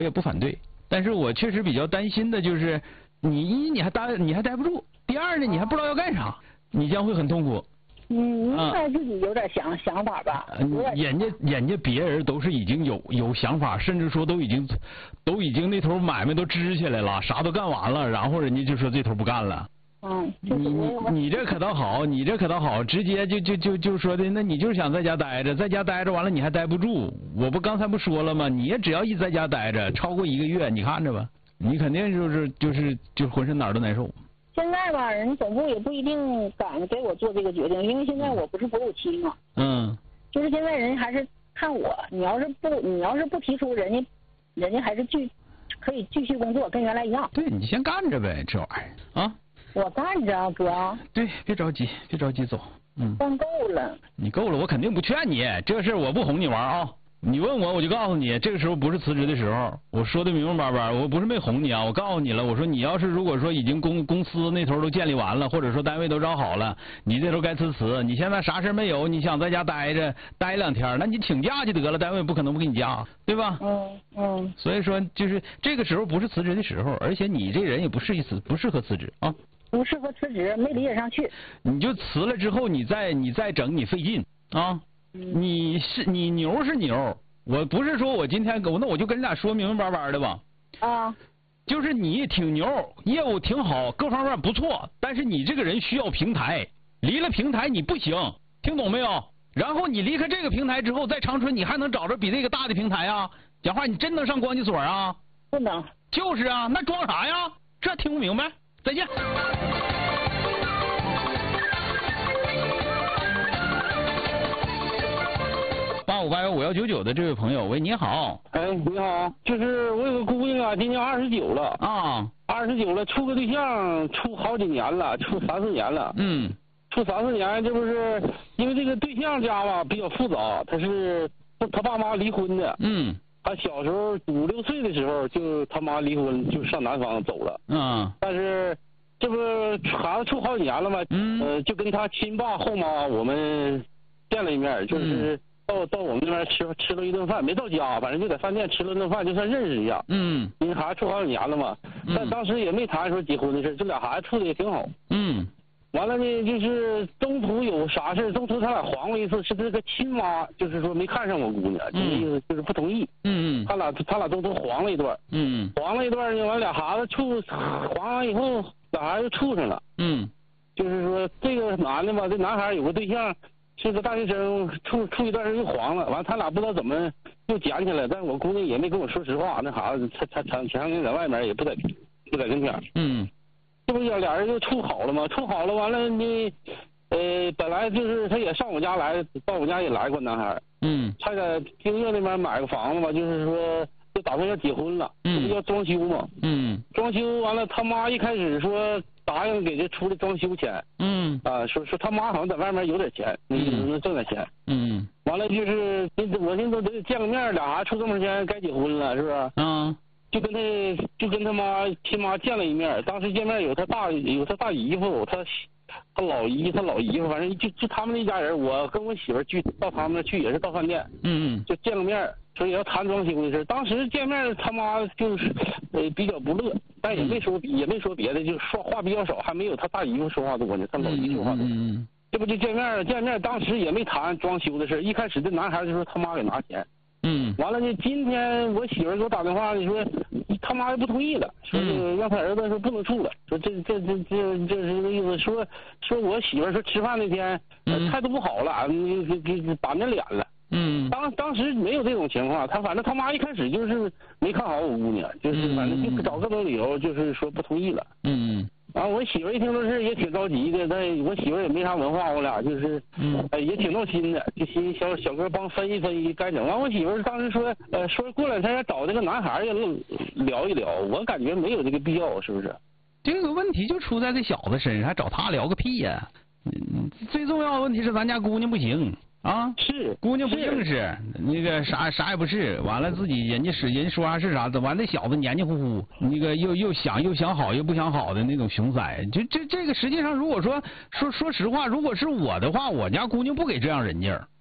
也不反对，但是我确实比较担心的就是，你还待不住，第二呢，你还不知道要干啥，你将会很痛苦。 你应该自己有点想法吧？ 人家别人都是已经有想法，甚至说都已经那头买卖都支起来了，啥都干完了，然后人家就说这头不干了。你这可倒好，你这可倒好，直接就说的，那你就是想在家待着完了你还待不住，我不刚才不说了吗？你也只要一在家待着超过1个月，你看着吧，你肯定就是浑身哪儿都难受。 现在吧，人总部也不一定敢给我做这个决定，因为现在我不是哺乳期嘛。就是现在人还是看我，你要是不提出，人家还是可以继续工作，跟原来一样。 对，你先干着呗，这玩意儿啊。 我干着啊，哥。 对，别着急走。 干够了。 你够了，我肯定不劝你，这事我不哄你玩啊。你问我就告诉你，这个时候不是辞职的时候，我说的明明白白，我不是没哄你啊，我告诉你了，我说你要是如果说已经公司那头都建立完了，或者说单位都找好了，你这头该辞，你现在啥事没有，你想在家待2天，那你请假就得了，单位不可能不给你假，对吧？所以说就是这个时候不是辞职的时候，而且你这人也不适合辞职啊。 不适合辞职，没理解上去。 你就辞了之后，你再整，你费劲啊。你牛是牛，我不是说我今天那我就跟你俩说明明白白的吧。就是你挺牛，业务挺好，各方面不错，但是你这个人需要平台，离了平台你不行，听懂没有？然后你离开这个平台之后，在长春你还能找着比这个大的平台啊？讲话你真能上光机所啊？ 不能。 就是啊，那装啥呀？这听不明白？再见。85815199的这位朋友，喂，你好。 哎，你好，就是我有个姑娘啊，今年29了啊 ，29了，处个对象处好几年了，处3、4年了。处3、4年，这不是因为这个对象家吧比较复杂，他爸妈离婚的。他小时候5、6岁的时候就他妈离婚，就上南方走了。但是这不孩子处好几年了嘛，就跟他亲爸后妈我们见了一面，就是到我们那边吃了一顿饭，没到家，反正就在饭店吃了顿饭，就算认识一下。因为孩子处好几年了嘛，但当时也没谈说结婚的事，这俩孩子处的也挺好。完了呢，就是中途有啥事，中途他俩黄过一次，是这个亲妈，就是说没看上我姑娘，这个意思就是不同意。他俩中途黄了一段。黄了一段呢，完俩孩子黄完以后，俩孩子又处上了。就是说这个男的吧，这男孩有个对象，是个大学生，处一段时间又黄了，完他俩不知道怎么又捡起来，但是我姑娘也没跟我说实话，那孩子他前天在外面也不在跟前。这不俩人就处好了吗？处好了，完了呢，本来就是他也上我家来，到我家也来过男孩。他在京悦那边买个房子嘛，就是说就打算要结婚了，这不要装修嘛。装修完了，他妈一开始说答应给这出的装修钱。说他妈好像在外面有点钱，能挣点钱。完了就是我现在都见个面，俩孩子处这么长时间，该结婚了，是不是？就跟他妈亲妈见了一面，当时见面有他大姨夫，他老姨夫，反正就他们那家人，我跟我媳妇到他们那去也是到饭店。就见个面，说也要谈装修的事。当时见面他妈就是比较不乐，但也没说别的，就说话比较少，还没有他大姨夫说话多呢，他老姨说话多。这不就见面，当时也没谈装修的事，一开始这男孩就说他妈给拿钱。完了呢，今天我媳妇给我打电话，你说他妈又不同意了，说让他儿子说不能处了，说这是个意思，说我媳妇说吃饭那天态度不好了，给板着脸了。当时没有这种情况，反正他妈一开始就是没看好我姑娘，就是反正就找各种理由，就是说不同意了。然后我媳妇一听这事也挺着急的，但我媳妇也没啥文化，我俩就是也挺闹心的，就寻思小哥帮分析该整。完我媳妇当时说过两天找这个男孩也聊一聊，我感觉没有这个必要，是不是？ 这个问题就出在这小子身上，还找他聊个屁呀！最重要的问题是咱家姑娘不行。 是姑娘不正式，那个啥也不是，完了自己人家说啥是啥，完那小子黏黏糊糊，那个又想好又不想好的那种熊崽，就这个实际上如果说实话，如果是我的话，我家姑娘不给这样人家，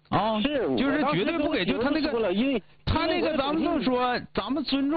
啊，就是绝对不给，就他那个，他那个咱们就说，咱们尊重。